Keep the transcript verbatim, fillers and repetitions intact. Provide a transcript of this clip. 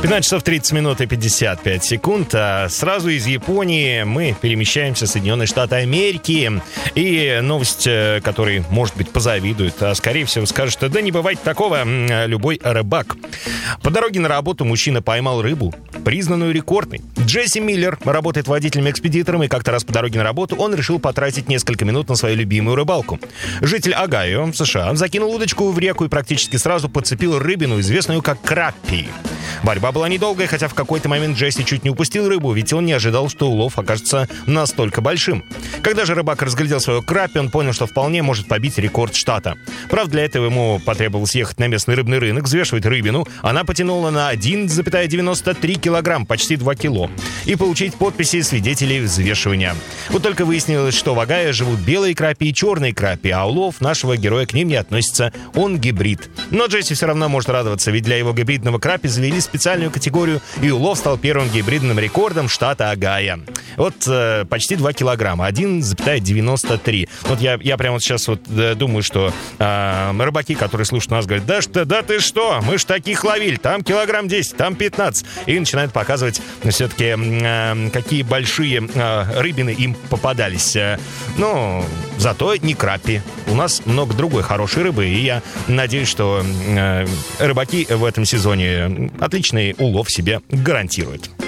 пятнадцать часов тридцать минут и пятьдесят пять секунд. А сразу из Японии мы перемещаемся в Соединенные Штаты Америки. И новость, которой, может быть, позавидует, а скорее всего скажет, что да не бывает такого, любой рыбак. По дороге на работу мужчина поймал рыбу, признанную рекордной. Джесси Миллер работает водителем-экспедитором, и как-то раз по дороге на работу он решил потратить несколько минут на свою любимую рыбалку. Житель Огайо в США закинул удочку в реку и практически сразу подцепил рыбину, известную как краппи. Борьба была недолгая, хотя в какой-то момент Джесси чуть не упустил рыбу, ведь он не ожидал, что улов окажется настолько большим. Когда же рыбак разглядел свою краппи, он понял, что вполне может побить рекорд штата. Правда, для этого ему потребовалось ехать на местный рыбный рынок, взвешивать рыбину. Она потянула на один целых девяносто три килограмм, почти два кило, и получить подписи свидетелей взвешивания. Вот только выяснилось, что в Огайо живут белые краппи и черные краппи, а улов нашего героя к ним не относится. Он гибрид. Но Джесси все равно может радоваться, ведь для его гибридного краппи завели специальную категорию, и улов стал первым гибридным рекордом штата Огайо. Вот э, почти два килограмма, один целых девяносто три. Вот я, я прямо вот сейчас вот э, думаю, что э, рыбаки, которые слушают нас, говорят, да, что, да ты что, мы ж таких ловили, там килограмм десять, там пятнадцать. И начинают показывать все-таки, э, какие большие э, рыбины им попадались. Э, ну, зато не краппи. У нас много другой хорошей рыбы, и я надеюсь, что э, рыбаки в этом сезоне отличный улов себе гарантируют.